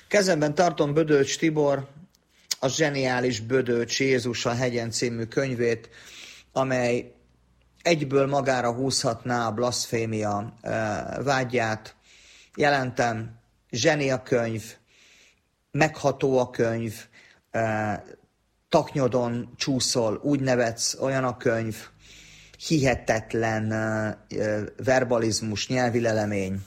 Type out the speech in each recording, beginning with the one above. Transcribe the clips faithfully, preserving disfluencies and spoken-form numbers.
Kezemben tartom Bödöcs Tibor, a zseniális Bödöcs Jézus a hegyen című könyvét, amely egyből magára húzhatná a blaszfémia vágyát. Jelentem, zseni a könyv, megható a könyv, taknyodon csúszol, úgy nevetsz, olyan a könyv, hihetetlen verbalizmus, nyelvi lelemény,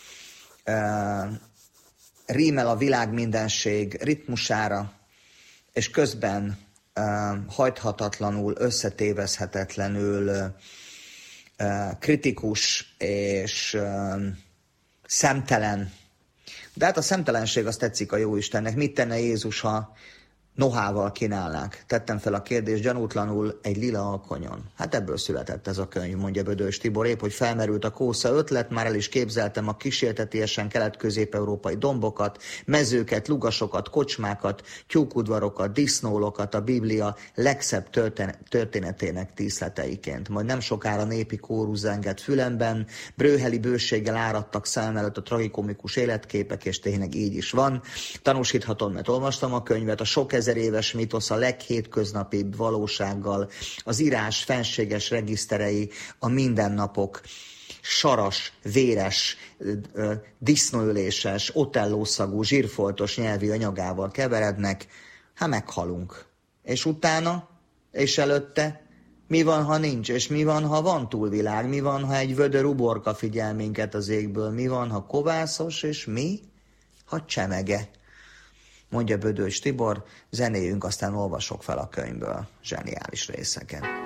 rímel a világ mindenség ritmusára, és közben hajthatatlanul, összetévezhetetlenül kritikus és szemtelen. De hát a szemtelenség az tetszik a Jóistennek. Mit tenne Jézus, ha nohával kínálnák? Tettem fel a kérdést gyanútlanul egy lila alkonyon. Hát ebből született ez a könyv, mondja Bödöcs Tibor. Épp, hogy felmerült a kósza ötlet, már el is képzeltem a kísértetiesen kelet-közép-európai dombokat, mezőket, lugasokat, kocsmákat, tyúkudvarokat, disznólokat a Biblia legszebb történetének díszleteiként. Majd nem sokára népi kórus zengett fülemben, brőheli bőséggel áradtak szem előtt a tragikomikus életképek, és tényleg így is van. Tanúsíthatom, mert olvastam a könyvet, a sok ezer éves mitosz a leghétköznapibb valósággal, az írás fenséges regiszterei, a mindennapok saras, véres, disznóöléses, otellószagú, zsírfoltos nyelvi anyagával keverednek, hát meghalunk. És utána, és előtte, mi van, ha nincs, és mi van, ha van túlvilág, mi van, ha egy vödör uborka figyel minket az égből, mi van, ha kovászos, és mi, ha csemege. Mondja Bödöcs Tibor, zenéjünk, aztán olvasok fel a könyvből zseniális részeket.